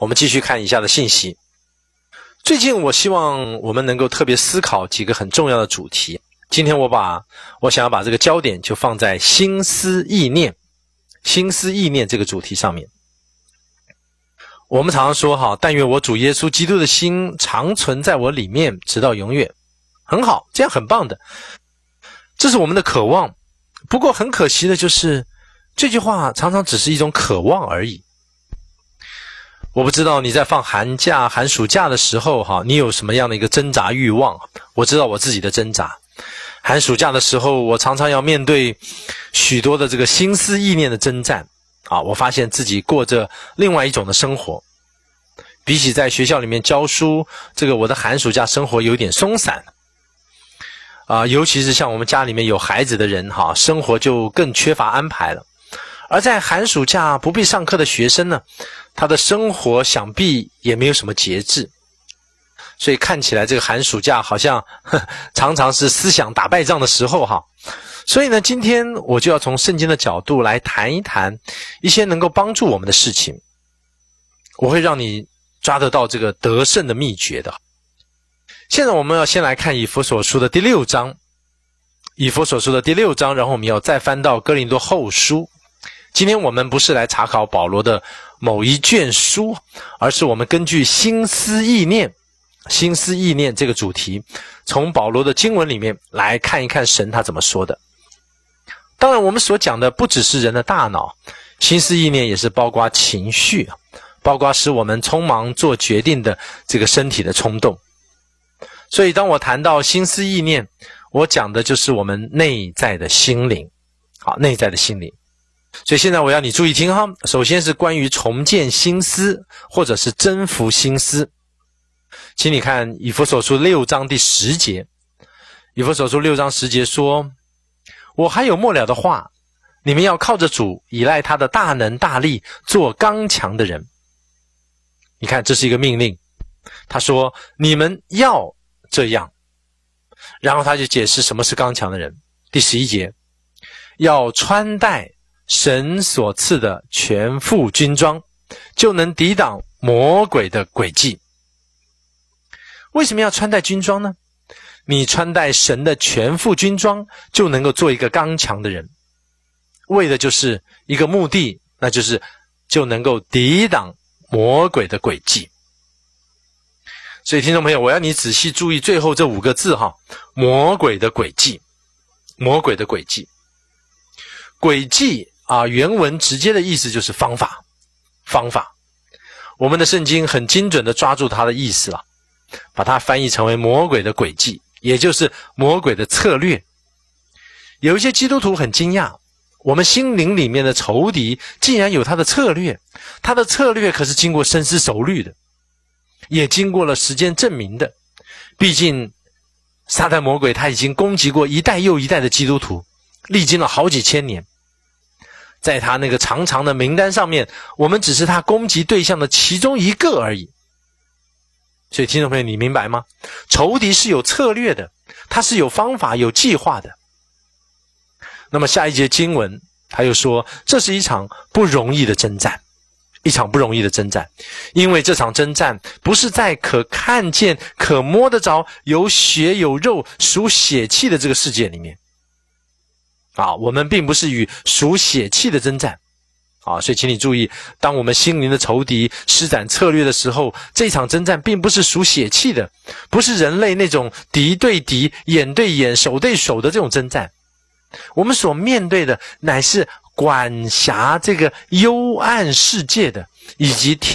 我们继续看以下的信息。最近我希望我们能够特别思考几个很重要的主题。今天我想要把这个焦点就放在心思意念这个主题上面。我们常常说但愿我主耶稣基督的心常存在我里面，直到永远。很好，这样很棒的，这是我们的渴望。不过很可惜的就是这句话常常只是一种渴望而已。我不知道你在放寒暑假的时候你有什么样的一个挣扎欲望。我知道我自己的挣扎。寒暑假的时候，我常常要面对许多的这个心思意念的征战我发现自己过着另外一种的生活。比起在学校里面教书，我的寒暑假生活有点松散尤其是像我们家里面有孩子的人生活就更缺乏安排了。而在寒暑假不必上课的学生呢，他的生活想必也没有什么节制。所以看起来这个寒暑假好像常常是思想打败仗的时候所以呢，今天我就要从圣经的角度来谈一谈一些能够帮助我们的事情。我会让你抓得到这个得胜的秘诀的。现在我们要先来看以弗所书的第6章，然后我们要再翻到哥林多后书。今天我们不是来查考保罗的某一卷书，而是我们根据心思意念这个主题，从保罗的经文里面来看一看神他怎么说的。当然我们所讲的不只是人的大脑，心思意念也是包括情绪，包括使我们匆忙做决定的这个身体的冲动。所以当我谈到心思意念，我讲的就是我们内在的心灵。内在的心灵。所以现在我要你注意听首先是关于重建心思，或者是征服心思。请你看以弗所书6章第10节。以弗所书6章10节说，我还有末了的话，你们要靠着主，依赖他的大能大力，做刚强的人。你看，这是一个命令。他说你们要这样，然后他就解释什么是刚强的人。第11节，要穿戴神所赐的全副军装，就能抵挡魔鬼的诡计。为什么要穿戴军装呢？你穿戴神的全副军装，就能够做一个刚强的人，为的就是一个目的，那就是就能够抵挡魔鬼的诡计。所以听众朋友，我要你仔细注意最后这5个字魔鬼的诡计。魔鬼的诡计。诡计原文直接的意思就是方法。我们的圣经很精准的抓住它的意思了，把它翻译成为魔鬼的诡计，也就是魔鬼的策略。有一些基督徒很惊讶，我们心灵里面的仇敌竟然有他的策略，他的策略可是经过深思熟虑的，也经过了时间证明的。毕竟撒旦魔鬼他已经攻击过一代又一代的基督徒，历经了好几千年。在他那个长长的名单上面，我们只是他攻击对象的其中一个而已。所以听众朋友，你明白吗？仇敌是有策略的，他是有方法有计划的。那么下一节经文他又说，这是一场不容易的征战，因为这场征战不是在可看见可摸得着有血有肉属血气的这个世界里面我们并不是与属血气的征战所以请你注意，当我们心灵的仇敌施展策略的时候，这场征战并不是属血气的，不是人类那种敌对敌眼对眼手对手的这种征战。我们所面对的乃是管辖这个幽暗世界的，以及